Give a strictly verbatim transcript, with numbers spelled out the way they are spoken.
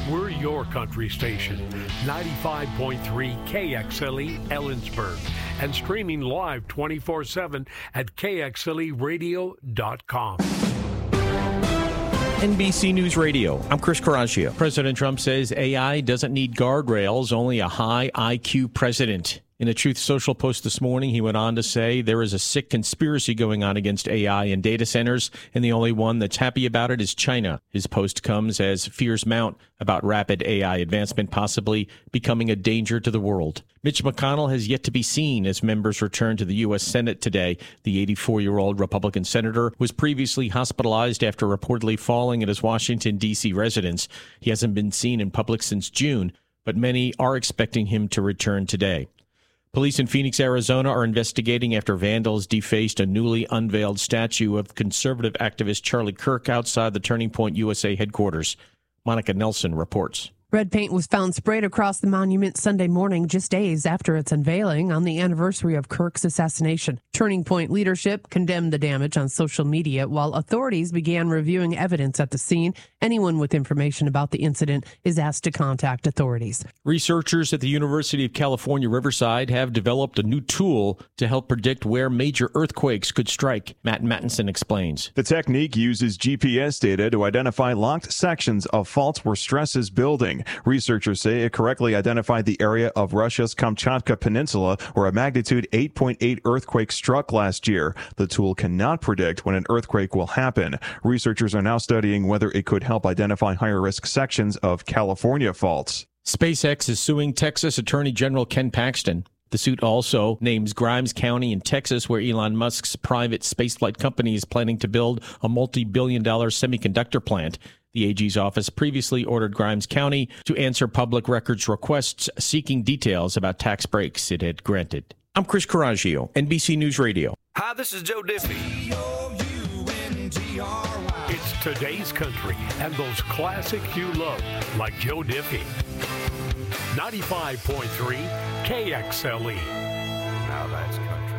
We're your country station, ninety-five point three K X L E Ellensburg, and streaming live twenty-four seven at K X L E radio dot com. N B C News Radio, I'm Chris Coraggio. President Trump says A I doesn't need guardrails, only a high I Q president. In a Truth Social post this morning, he went on to say there is a sick conspiracy going on against A I and data centers, and the only one that's happy about it is China. His post comes as fears mount about rapid A I advancement possibly becoming a danger to the world. Mitch McConnell has yet to be seen as members return to the U S Senate today. The eighty-four-year-old Republican senator was previously hospitalized after reportedly falling at his Washington, D C residence. He hasn't been seen in public since June, but many are expecting him to return today. Police in Phoenix, Arizona are investigating after vandals defaced a newly unveiled statue of conservative activist Charlie Kirk outside the Turning Point U S A headquarters. Monica Nelson reports. Red paint was found sprayed across the monument Sunday morning, just days after its unveiling on the anniversary of Kirk's assassination. Turning Point leadership condemned the damage on social media, while authorities began reviewing evidence at the scene. Anyone with information about the incident is asked to contact authorities. Researchers at the University of California, Riverside have developed a new tool to help predict where major earthquakes could strike. Matt Mattinson explains. The technique uses G P S data to identify locked sections of faults where stress is building. Researchers say it correctly identified the area of Russia's Kamchatka Peninsula where a magnitude eight point eight earthquake struck last year. The tool cannot predict when an earthquake will happen. Researchers are now studying whether it could help identify higher risk sections of California faults. SpaceX is suing Texas Attorney General Ken Paxton. The suit also names Grimes County in Texas, where Elon Musk's private spaceflight company is planning to build a multi-billion dollar semiconductor plant. The A G's office previously ordered Grimes County to answer public records requests seeking details about tax breaks it had granted. I'm Chris Coraggio, N B C News Radio. Hi, this is Joe Diffie. It's today's country and those classics you love, like Joe Diffie. ninety-five point three K X L E. Now that's country.